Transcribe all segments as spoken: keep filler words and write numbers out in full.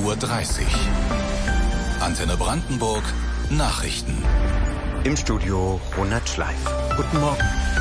Uhr dreißig. Antenne Brandenburg, Nachrichten. Im Studio Ronald Schleif. Guten Morgen.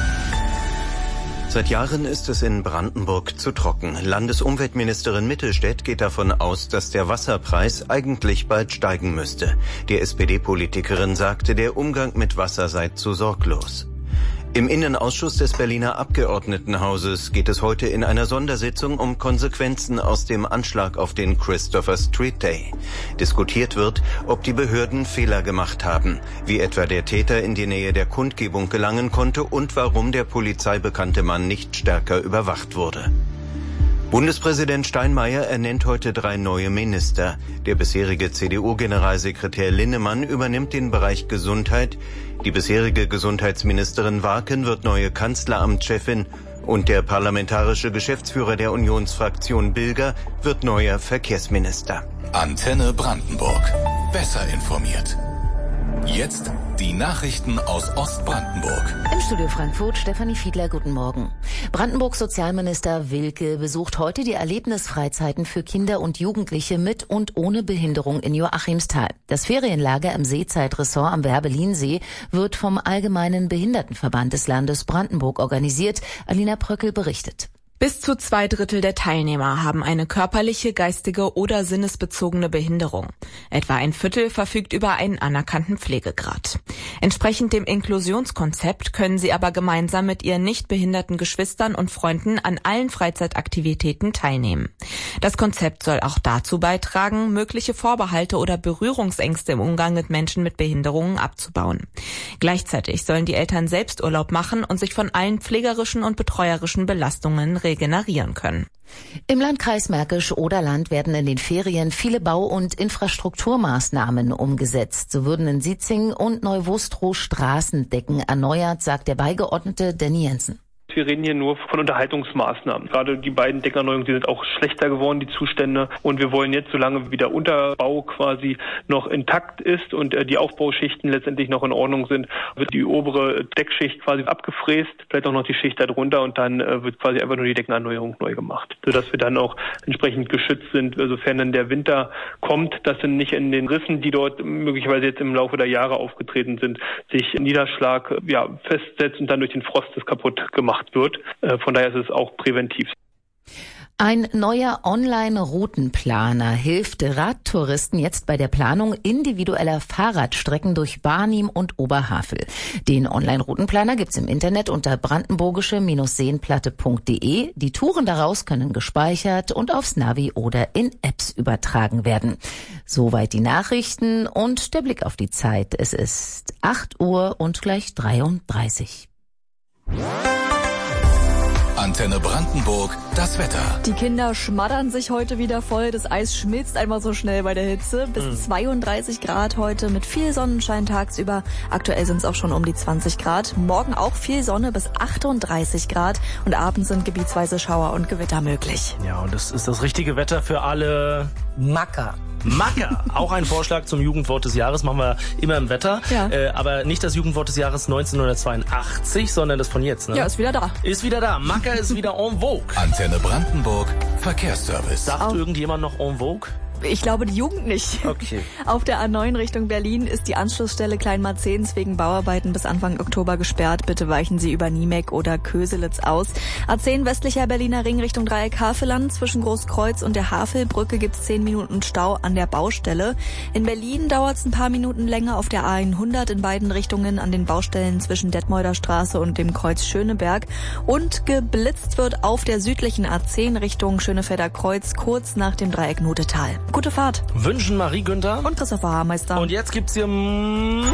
Seit Jahren ist es in Brandenburg zu trocken. Landesumweltministerin Mittelstädt geht davon aus, dass der Wasserpreis eigentlich bald steigen müsste. Die S P D-Politikerin sagte, der Umgang mit Wasser sei zu sorglos. Im Innenausschuss des Berliner Abgeordnetenhauses geht es heute in einer Sondersitzung um Konsequenzen aus dem Anschlag auf den Christopher Street Day. Diskutiert wird, ob die Behörden Fehler gemacht haben, wie etwa der Täter in die Nähe der Kundgebung gelangen konnte und warum der polizeibekannte Mann nicht stärker überwacht wurde. Bundespräsident Steinmeier ernennt heute drei neue Minister. Der bisherige C D U-Generalsekretär Linnemann übernimmt den Bereich Gesundheit. Die bisherige Gesundheitsministerin Warken wird neue Kanzleramtschefin und der parlamentarische Geschäftsführer der Unionsfraktion Bilger wird neuer Verkehrsminister. Antenne Brandenburg. Besser informiert. Jetzt die Nachrichten aus Ostbrandenburg. Im Studio Frankfurt, Stefanie Fiedler, guten Morgen. Brandenburgs Sozialminister Wilke besucht heute die Erlebnisfreizeiten für Kinder und Jugendliche mit und ohne Behinderung in Joachimsthal. Das Ferienlager im Seezeitresort am Werbelinsee wird vom Allgemeinen Behindertenverband des Landes Brandenburg organisiert. Alina Pröckel berichtet. Bis zu zwei Drittel der Teilnehmer haben eine körperliche, geistige oder sinnesbezogene Behinderung. Etwa ein Viertel verfügt über einen anerkannten Pflegegrad. Entsprechend dem Inklusionskonzept können sie aber gemeinsam mit ihren nicht behinderten Geschwistern und Freunden an allen Freizeitaktivitäten teilnehmen. Das Konzept soll auch dazu beitragen, mögliche Vorbehalte oder Berührungsängste im Umgang mit Menschen mit Behinderungen abzubauen. Gleichzeitig sollen die Eltern selbst Urlaub machen und sich von allen pflegerischen und betreuerischen Belastungen regenerieren können. Im Landkreis Märkisch-Oderland werden in den Ferien viele Bau- und Infrastrukturmaßnahmen umgesetzt. So würden in Sietzing und Neuwustrow Straßendecken erneuert, sagt der Beigeordnete Danny Jensen. Wir reden hier nur von Unterhaltungsmaßnahmen. Gerade die beiden Deckerneuerungen, die sind auch schlechter geworden, die Zustände. Und wir wollen jetzt, solange wie der Unterbau quasi noch intakt ist und die Aufbauschichten letztendlich noch in Ordnung sind, wird die obere Deckschicht quasi abgefräst, vielleicht auch noch die Schicht darunter und dann wird quasi einfach nur die Deckenerneuerung neu gemacht. Sodass wir dann auch entsprechend geschützt sind, sofern dann der Winter kommt, dass dann nicht in den Rissen, die dort möglicherweise jetzt im Laufe der Jahre aufgetreten sind, sich Niederschlag ja, festsetzt und dann durch den Frost das kaputt gemacht wird. Von daher ist es auch präventiv. Ein neuer Online-Routenplaner hilft Radtouristen jetzt bei der Planung individueller Fahrradstrecken durch Barnim und Oberhavel. Den Online-Routenplaner gibt's im Internet unter brandenburgische Seenplatte punkt de. Die Touren daraus können gespeichert und aufs Navi oder in Apps übertragen werden. Soweit die Nachrichten und der Blick auf die Zeit. Es ist acht Uhr und gleich dreiunddreißig. Antenne Brandenburg, das Wetter. Die Kinder schmattern sich heute wieder voll. Das Eis schmilzt einfach so schnell bei der Hitze. Bis mhm. zweiunddreißig Grad heute mit viel Sonnenschein tagsüber. Aktuell sind es auch schon um die zwanzig Grad. Morgen auch viel Sonne bis achtunddreißig Grad. Und abends sind gebietsweise Schauer und Gewitter möglich. Ja, und das ist das richtige Wetter für alle Macker. Macker, auch ein Vorschlag zum Jugendwort des Jahres, machen wir immer im Wetter. Ja. Äh, aber nicht das Jugendwort des Jahres neunzehnhundertzweiundachtzig, sondern das von jetzt. Ne? Ja, ist wieder da. Ist wieder da. Macker ist wieder en vogue. Antenne Brandenburg, Verkehrsservice. Sagt irgendjemand noch en vogue? Ich glaube, die Jugend nicht. Okay. Auf der A neun Richtung Berlin ist die Anschlussstelle Kleinmarzens wegen Bauarbeiten bis Anfang Oktober gesperrt. Bitte weichen Sie über Niemek oder Köselitz aus. A zehn westlicher Berliner Ring Richtung Dreieck Havelland. Zwischen Großkreuz und der Havelbrücke gibt's zehn Minuten Stau an der Baustelle. In Berlin dauert's ein paar Minuten länger auf der A hundert in beiden Richtungen an den Baustellen zwischen Detmolder Straße und dem Kreuz Schöneberg. Und geblitzt wird auf der südlichen A zehn Richtung Schönefelder Kreuz kurz nach dem Dreieck Notetal. Gute Fahrt. Wünschen Marie Günther und Christopher Haarmeister. Und jetzt gibt's hier